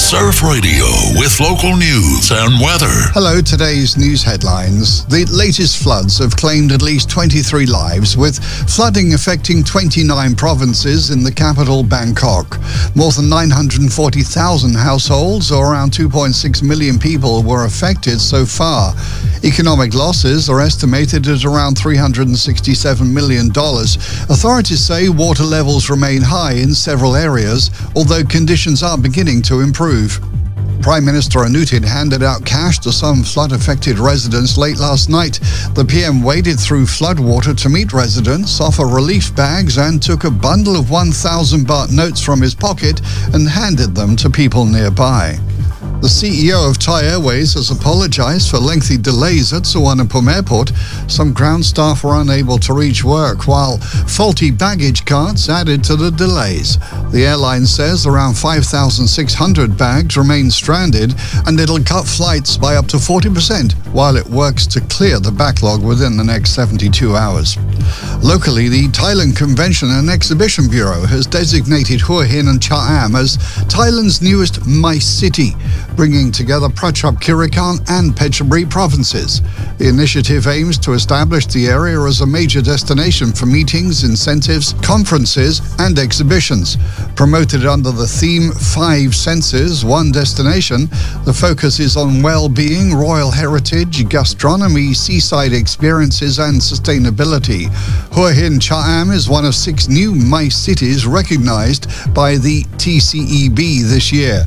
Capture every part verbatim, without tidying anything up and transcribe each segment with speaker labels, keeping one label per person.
Speaker 1: Surf Radio with local news and weather.
Speaker 2: Hello, today's news headlines. The latest floods have claimed at least twenty-three lives, with flooding affecting twenty-nine provinces in the capital, Bangkok. More than nine hundred forty thousand households, or around two point six million people, were affected so far. Economic losses are estimated at around three hundred sixty-seven million dollars. Authorities say water levels remain high in several areas, although conditions are beginning to improve. Prime Minister Anutin handed out cash to some flood-affected residents late last night. The P M waded through floodwater to meet residents, offer relief bags, and took a bundle of one thousand baht notes from his pocket and handed them to people nearby. The C E O of Thai Airways has apologized for lengthy delays at Suvarnabhumi Airport. Some ground staff were unable to reach work, while faulty baggage carts added to the delays. The airline says around five thousand six hundred bags remain stranded, and it'll cut flights by up to forty percent while it works to clear the backlog within the next seventy-two hours. Locally, the Thailand Convention and Exhibition Bureau has designated Hua Hin and Cha Am as Thailand's newest MICE city, bringing together Prachuap Khiri Khan and Phetchaburi provinces. The initiative aims to establish the area as a major destination for meetings, incentives, conferences, and exhibitions. Promoted under the theme Five Senses, One Destination, the focus is on well-being, royal heritage, gastronomy, seaside experiences, and sustainability. Hua Hin Cha Am is one of six new MICE cities recognized by the T C E B this year.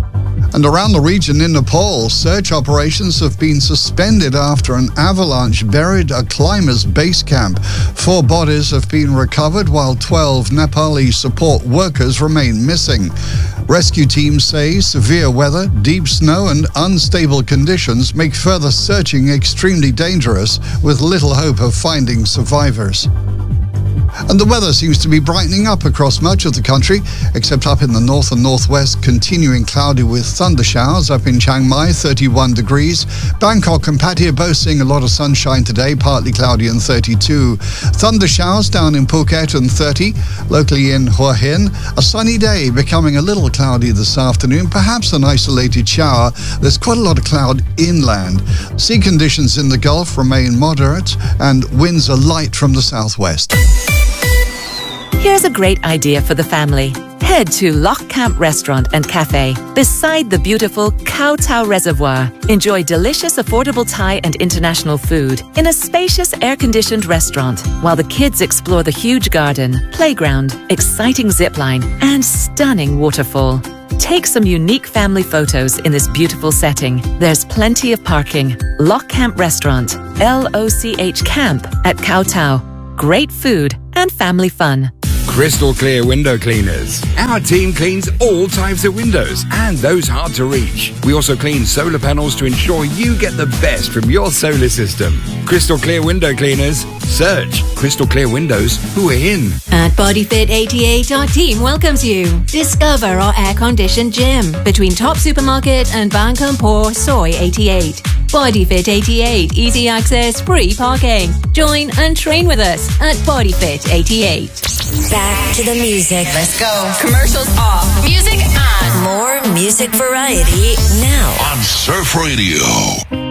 Speaker 2: And around the region in Nepal, search operations have been suspended after an avalanche buried a climber's base camp. Four bodies have been recovered, while twelve Nepali support workers remain missing. Rescue teams say severe weather, deep snow, and unstable conditions make further searching extremely dangerous, with little hope of finding survivors. And the weather seems to be brightening up across much of the country, except up in the north and northwest, continuing cloudy with thunder showers. Up in Chiang Mai, thirty-one degrees. Bangkok and Pattaya both seeing a lot of sunshine today, partly cloudy and thirty-two. Thunder showers down in Phuket and thirty. Locally in Hua Hin, a sunny day becoming a little cloudy this afternoon, perhaps an isolated shower. There's quite a lot of cloud inland. Sea conditions in the Gulf remain moderate, and winds are light from the southwest.
Speaker 3: Here's a great idea for the family. Head to Loch Camp Restaurant and Cafe beside the beautiful Khao Tao Reservoir. Enjoy delicious, affordable Thai and international food in a spacious, air-conditioned restaurant while the kids explore the huge garden, playground, exciting zipline, and stunning waterfall. Take some unique family photos in this beautiful setting. There's plenty of parking. Loch Camp Restaurant, L O C H Camp at Khao Tao. Great food and family fun.
Speaker 4: Crystal Clear Window Cleaners. Our team cleans all types of windows and those hard to reach. We also clean solar panels to ensure you get the best from your solar system. Crystal Clear Window Cleaners. Search Crystal Clear Windows Hua Hin.
Speaker 5: At BodyFit eighty-eight, our team welcomes you. Discover our air-conditioned gym between Top Supermarket and Bangkok Soi eighty-eight. BodyFit eighty-eight, easy access, free parking. Join and train with us at BodyFit eighty-eight.
Speaker 6: Back to the music.
Speaker 7: Let's go.
Speaker 6: Commercials off. Music on. More music variety now
Speaker 1: On Surf Radio.